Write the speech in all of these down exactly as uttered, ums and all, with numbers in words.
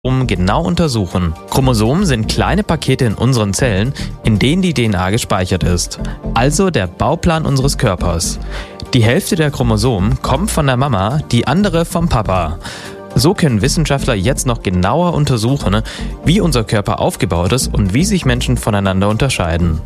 Chromosomen genau untersuchen. Chromosomen sind kleine Pakete in unseren Zellen, in denen die D N A gespeichert ist. Also der Bauplan unseres Körpers. Die Hälfte der Chromosomen kommt von der Mama, die andere vom Papa. So können Wissenschaftler jetzt noch genauer untersuchen, wie unser Körper aufgebaut ist und wie sich Menschen voneinander unterscheiden.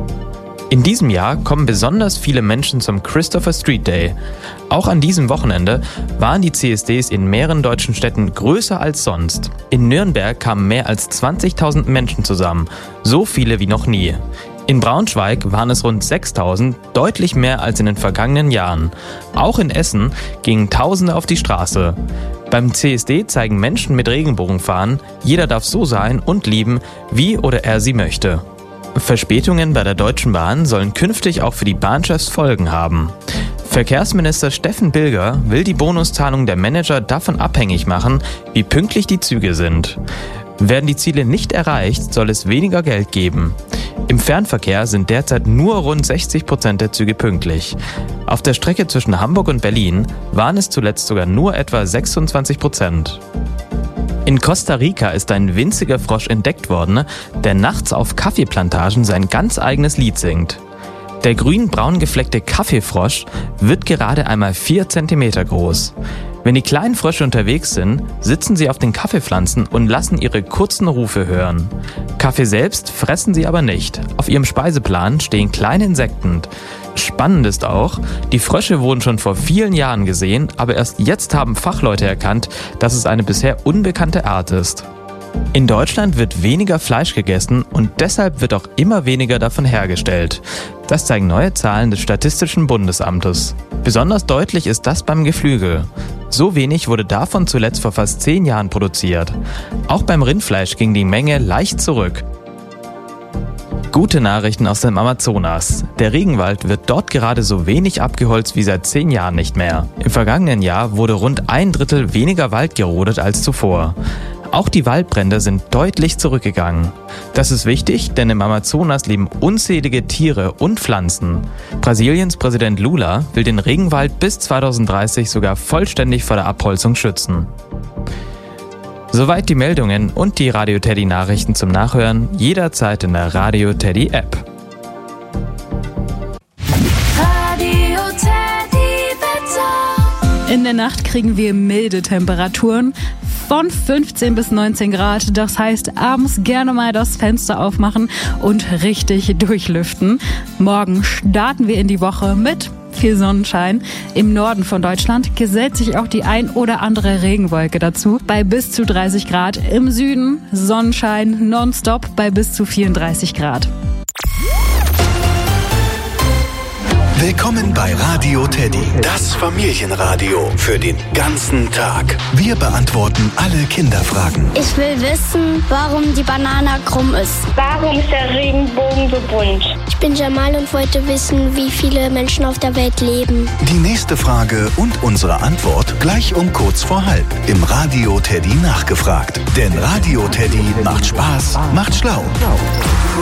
In diesem Jahr kommen besonders viele Menschen zum Christopher Street Day. Auch an diesem Wochenende waren die C S Ds in mehreren deutschen Städten größer als sonst. In Nürnberg kamen mehr als zwanzigtausend Menschen zusammen, so viele wie noch nie. In Braunschweig waren es rund sechstausend, deutlich mehr als in den vergangenen Jahren. Auch in Essen gingen Tausende auf die Straße. Beim C S D zeigen Menschen mit Regenbogenfahnen, jeder darf so sein und lieben, wie oder er sie möchte. Verspätungen bei der Deutschen Bahn sollen künftig auch für die Bahnchefs Folgen haben. Verkehrsminister Steffen Bilger will die Bonuszahlung der Manager davon abhängig machen, wie pünktlich die Züge sind. Werden die Ziele nicht erreicht, soll es weniger Geld geben. Im Fernverkehr sind derzeit nur rund sechzig Prozent der Züge pünktlich. Auf der Strecke zwischen Hamburg und Berlin waren es zuletzt sogar nur etwa sechsundzwanzig Prozent. In Costa Rica ist ein winziger Frosch entdeckt worden, der nachts auf Kaffeeplantagen sein ganz eigenes Lied singt. Der grün-braun gefleckte Kaffeefrosch wird gerade einmal vier Zentimeter groß. Wenn die kleinen Frösche unterwegs sind, sitzen sie auf den Kaffeepflanzen und lassen ihre kurzen Rufe hören. Kaffee selbst fressen sie aber nicht. Auf ihrem Speiseplan stehen kleine Insekten. Spannend ist auch, die Frösche wurden schon vor vielen Jahren gesehen, aber erst jetzt haben Fachleute erkannt, dass es eine bisher unbekannte Art ist. In Deutschland wird weniger Fleisch gegessen und deshalb wird auch immer weniger davon hergestellt. Das zeigen neue Zahlen des Statistischen Bundesamtes. Besonders deutlich ist das beim Geflügel. So wenig wurde davon zuletzt vor fast zehn Jahren produziert. Auch beim Rindfleisch ging die Menge leicht zurück. Gute Nachrichten aus dem Amazonas. Der Regenwald wird dort gerade so wenig abgeholzt wie seit zehn Jahren nicht mehr. Im vergangenen Jahr wurde rund ein Drittel weniger Wald gerodet als zuvor. Auch die Waldbrände sind deutlich zurückgegangen. Das ist wichtig, denn im Amazonas leben unzählige Tiere und Pflanzen. Brasiliens Präsident Lula will den Regenwald bis zweitausenddreißig sogar vollständig vor der Abholzung schützen. Soweit die Meldungen und die Radio Teddy Nachrichten zum Nachhören jederzeit in der Radio Teddy App. Radio Teddy Wetter. In der Nacht kriegen wir milde Temperaturen von fünfzehn bis neunzehn Grad. Das heißt, abends gerne mal das Fenster aufmachen und richtig durchlüften. Morgen starten wir in die Woche mit viel Sonnenschein. Im Norden von Deutschland gesellt sich auch die ein oder andere Regenwolke dazu bei bis zu dreißig Grad. Im Süden Sonnenschein nonstop bei bis zu vierunddreißig Grad. Willkommen bei Radio Teddy, das Familienradio für den ganzen Tag. Wir beantworten alle Kinderfragen. Ich will wissen, warum die Banane krumm ist. Warum ist der Regenbogen so bunt? Ich bin Jamal und wollte wissen, wie viele Menschen auf der Welt leben. Die nächste Frage und unsere Antwort gleich um kurz vor halb im Radio Teddy nachgefragt. Denn Radio Teddy macht Spaß, macht schlau.